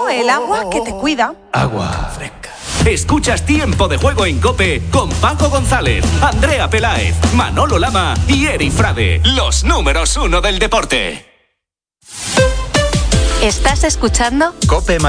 el agua que te cuida. Agua fresca. Escuchas Tiempo de Juego en COPE con Paco González, Andrea Peláez, Manolo Lama y Eri Frade, los números 1 del deporte. ¿Estás escuchando? COPE